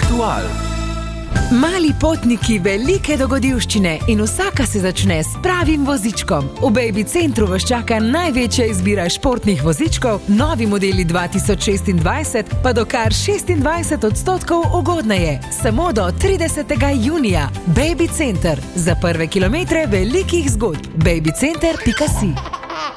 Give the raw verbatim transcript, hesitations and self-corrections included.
Aktual. Mali potniki, velike dogodivščine in vsaka se začne s pravim vozičkom. V Baby Centru vas čaka največja izbira športnih vozičkov, novi modeli dva tisoč šestindvajset pa do kar šestindvajset odstotkov ugodneje. Samo do tridesetega junija. Baby Center. Za prve kilometre velikih zgodb. baby center pika si.